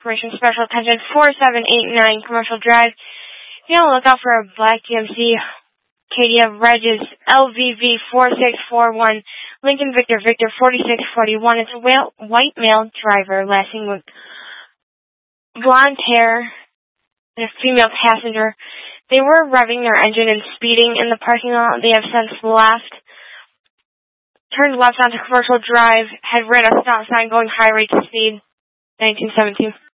Operation Special Attention 4789 Commercial Drive. Be on the lookout for a black GMC Acadia Regis LVV 4641 Lincoln Victor 4641. It's a white male driver, lasting with blonde hair and a female passenger. They were revving their engine and speeding in the parking lot. They have since left. Turned left onto Commercial Drive, had ran a stop sign going high rate of speed. 1917.